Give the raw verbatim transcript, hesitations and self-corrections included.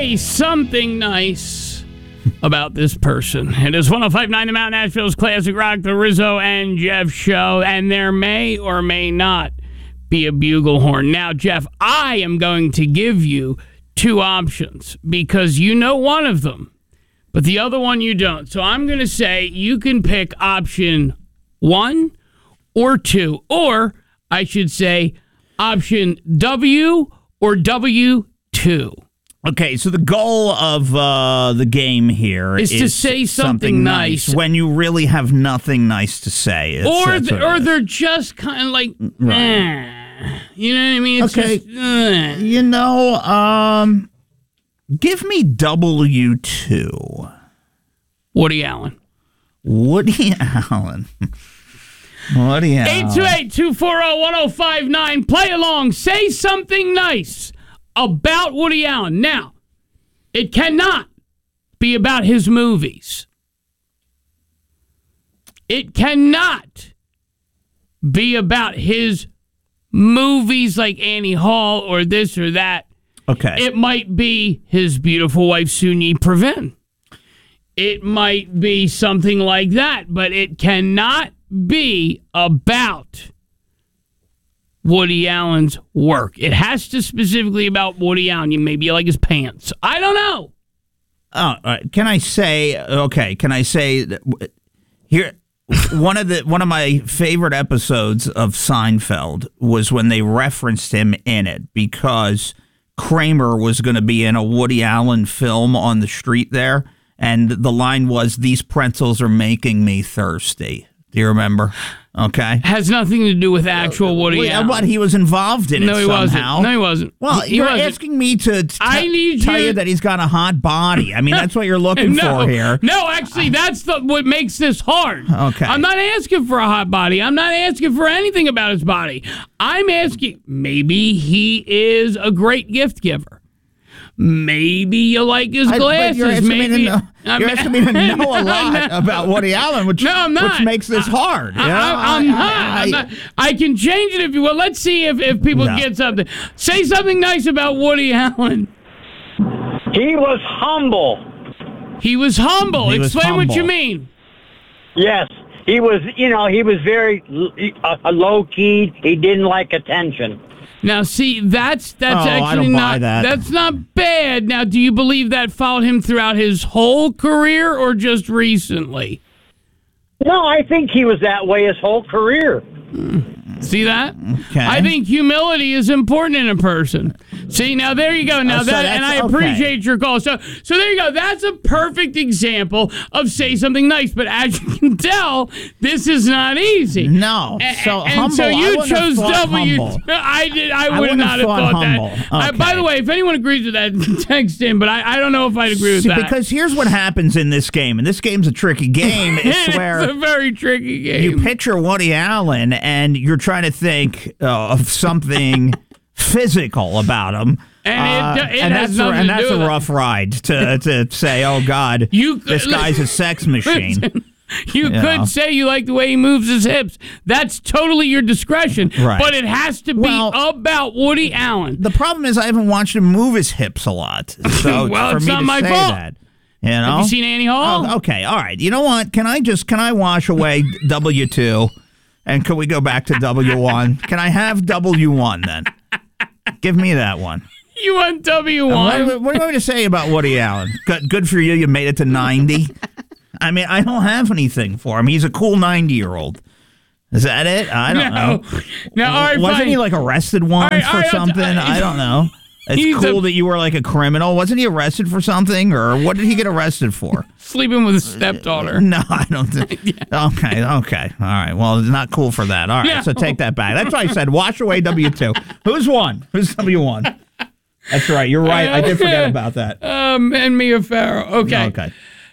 say something nice about this person. It is one oh five point nine The Mount, Nashville's Classic Rock, the Rizzo and Jeff Show, and there may or may not be a bugle horn. Now, Jeff, I am going to give you two options because you know one of them, but the other one you don't. So I'm going to say you can pick option one or two, or I should say option W or W two. Okay, so the goal of uh, the game here is, is to say something, something nice. nice when you really have nothing nice to say. It's, or th- or they're just kind of like, right. eh. You know what I mean? It's okay, just, eh. You know, um, give me W two. Woody Allen. Woody Allen. Woody Allen. eight two eight, two four zero, one zero five nine. Play along. Say something nice about Woody Allen. Now, it cannot be about his movies. It cannot be about his movies like Annie Hall or this or that. Okay. It might be his beautiful wife, Soon-Yi Previn. It might be something like that, but it cannot be about Woody Allen's work. It has to specifically about Woody Allen. You maybe you like his pants. I don't know. Oh, uh, can I say? Okay, can I say that here? One of the one of my favorite episodes of Seinfeld was when they referenced him in it because Kramer was going to be in a Woody Allen film on the street there, and the line was, "These pretzels are making me thirsty." Do you remember? Okay. Has nothing to do with actual Woody well, Allen. But he was involved in no, it he somehow. Wasn't. No, he wasn't. Well, he you're wasn't. asking me to t- I need tell you... you that he's got a hot body. I mean, that's what you're looking no, for here. No, actually, that's the, what makes this hard. Okay. I'm not asking for a hot body. I'm not asking for anything about his body. I'm asking, maybe he is a great gift giver. Maybe you like his glasses. I, you're asking, Maybe, me, to know, you're asking me to know a lot about Woody Allen, which, no, I'm not. which makes this hard. I, You know? I, I'm, I, not. I, I'm not. I can change it if you will. Let's see if, if people no. get something. Say something nice about Woody Allen. He was humble. He was humble. He was Explain humble. what you mean. Yes. He was, you know, he was very uh, low-key. He didn't like attention. Now, see, that's that's Oh, I actually don't buy not that. that's not bad. Now, do you believe that followed him throughout his whole career or just recently? No, I think he was that way his whole career. See that? Okay. I think humility is important in a person. See, now there you go. Now Oh, so that, and I that's- appreciate okay. your call. So, so there you go. That's a perfect example of say something nice. But as you can tell, this is not easy. No. A- So and humble. so I you wouldn't have chose thought W. humble. I did. I, I would wouldn't not have have thought thought humble. that. I, by Okay. the way, if anyone agrees with that, text in. But I, I don't know if I'd agree with See, that. because here's what happens in this game, and this game's a tricky game. It's it's where a very tricky game. you picture Woody Allen, and you're trying to think uh, of something physical about him. And it- Uh, it and has that's nothing a, and to that's do a with it. rough ride to to say, oh God, You- this guy's a sex machine. You Yeah. could say you like the way he moves his hips. That's totally your discretion. Right. But it has to be Well, about Woody Allen. The problem is I haven't watched him move his hips a lot. So Well, for it's me not to my say fault. that, you know? Have you seen Annie Hall? Oh, okay, all right. You know what? Can I just can I wash away W two, and can we go back to W one? Can I have W one then? Give me that one. You want W What, one? what do you want me to say about Woody Allen? Good, good for you. You made it to ninety. I mean, I don't have anything for him. He's a cool ninety-year-old. Is that it? I don't No. know. No, all right, Wasn't fine. he like arrested once All right, all for right, I'll something? t- I don't know. It's He's cool a- that you were like a criminal. Wasn't he arrested for something, or what did he get arrested for? Sleeping with his stepdaughter. No, I don't think. Okay, okay, all right. Well, it's not cool for that. All right, No. so take that back. That's why I said wash away W two. Who's one? Who's W one? That's right. You're right. I did forget about that. Um, and Mia Farrow. Okay. Okay.